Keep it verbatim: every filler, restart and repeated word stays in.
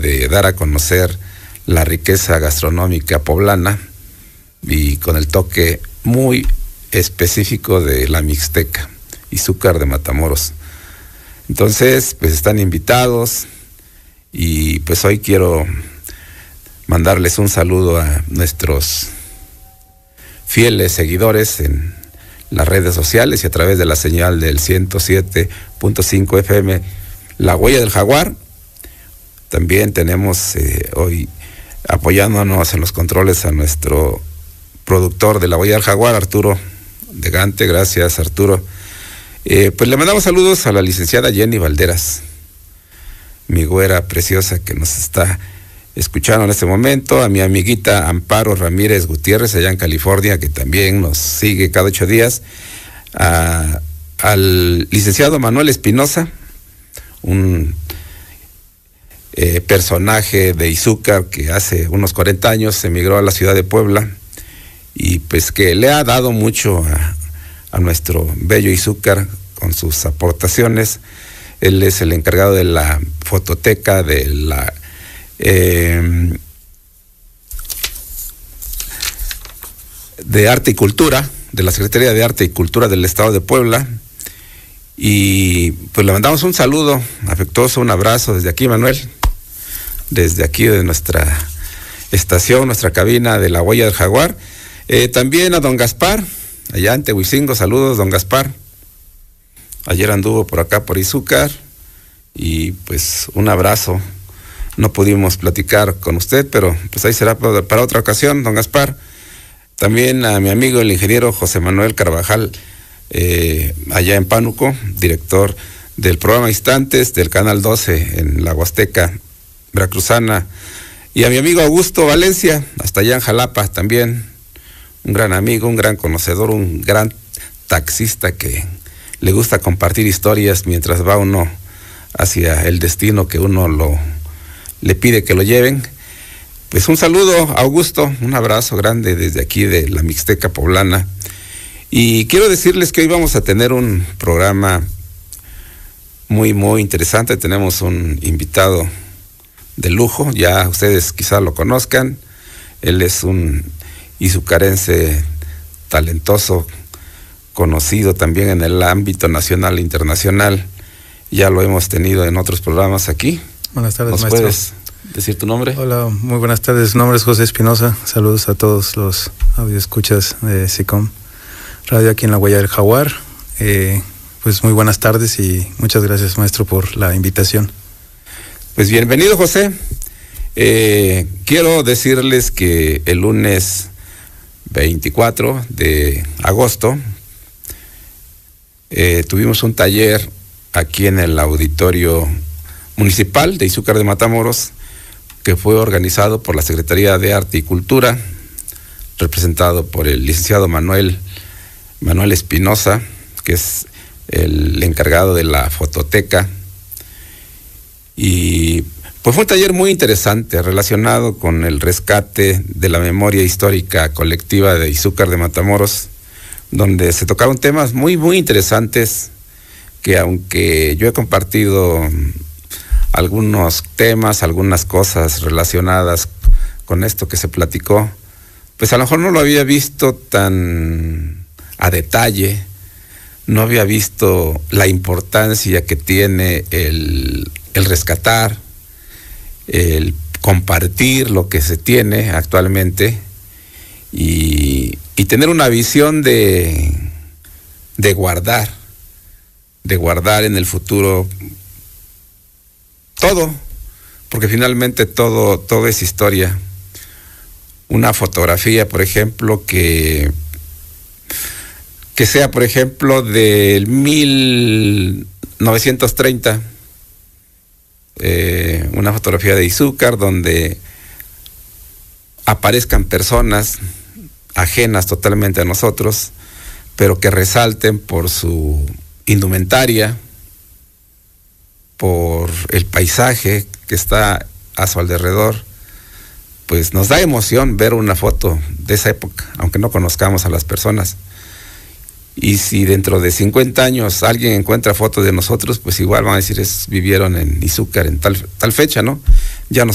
de dar a conocer la riqueza gastronómica poblana y con el toque muy específico de la Mixteca, Izúcar de Matamoros. Entonces, pues están invitados y pues hoy quiero mandarles un saludo a nuestros fieles seguidores en las redes sociales y a través de la señal del ciento siete punto cinco F M, La Huella del Jaguar. También tenemos eh, hoy apoyándonos en los controles a nuestro productor de La Huella del Jaguar, Arturo de Gante. Gracias, Arturo. Eh, pues le mandamos saludos a la licenciada Jenny Valderas, mi güera preciosa que nos está escuchando en este momento, a mi amiguita Amparo Ramírez Gutiérrez allá en California, que también nos sigue cada ocho días, a, al licenciado Manuel Espinosa, un eh, personaje de Izúcar que hace unos cuarenta años emigró a la ciudad de Puebla y pues que le ha dado mucho a, a nuestro bello Izúcar con sus aportaciones. Él es el encargado de la fototeca de la Eh, de Arte y Cultura, de la Secretaría de Arte y Cultura del Estado de Puebla, y pues le mandamos un saludo afectuoso, un abrazo desde aquí, Manuel, desde aquí de nuestra estación, nuestra cabina de La Huella del Jaguar. Eh, también a don Gaspar, allá en Tehuicingo, saludos, don Gaspar. Ayer anduvo por acá, por Izúcar, y pues un abrazo. No pudimos platicar con usted, pero pues ahí será para otra ocasión, don Gaspar. También a mi amigo el ingeniero José Manuel Carvajal, eh, allá en Pánuco, director del programa Instantes del Canal doce en la Huasteca Veracruzana. Y a mi amigo Augusto Valencia, hasta allá en Jalapa también, un gran amigo, un gran conocedor, un gran taxista que le gusta compartir historias mientras va uno hacia el destino que uno lo le pide que lo lleven. Pues un saludo, Augusto, un abrazo grande desde aquí de la Mixteca poblana. Y quiero decirles que hoy vamos a tener un programa muy, muy interesante. Tenemos un invitado de lujo, ya ustedes quizás lo conozcan. Él es un izucarense talentoso, conocido también en el ámbito nacional e internacional. Ya lo hemos tenido en otros programas aquí. Buenas tardes, ¿Nos maestro. puedes decir tu nombre? Hola, muy buenas tardes. Mi nombre es José Espinosa. Saludos a todos los audioescuchas de SICOM Radio aquí en La Huella del Jaguar. Eh, pues muy buenas tardes y muchas gracias, maestro, por la invitación. Pues bienvenido, José. Eh, quiero decirles que el lunes veinticuatro de agosto eh, tuvimos un taller aquí en el auditorio municipal de Izúcar de Matamoros, que fue organizado por la Secretaría de Arte y Cultura, representado por el licenciado Manuel Manuel Espinosa, que es el encargado de la fototeca. Y pues fue un taller muy interesante relacionado con el rescate de la memoria histórica colectiva de Izúcar de Matamoros, donde se tocaron temas muy, muy interesantes que, aunque yo he compartido algunos temas, algunas cosas relacionadas con esto que se platicó, pues a lo mejor no lo había visto tan a detalle, no había visto la importancia que tiene el, el rescatar, el compartir lo que se tiene actualmente y, y tener una visión de, de guardar, de guardar en el futuro todo, porque finalmente todo, todo es historia. Una fotografía, por ejemplo, que, que sea, por ejemplo, del mil novecientos treinta, eh, una fotografía de Izúcar donde aparezcan personas ajenas totalmente a nosotros, pero que resalten por su indumentaria, por el paisaje que está a su alrededor. Pues nos da emoción ver una foto de esa época, aunque no conozcamos a las personas. Y si dentro de cincuenta años alguien encuentra fotos de nosotros, pues igual van a decir, es, vivieron en Izúcar en tal, tal fecha, ¿no? Ya nos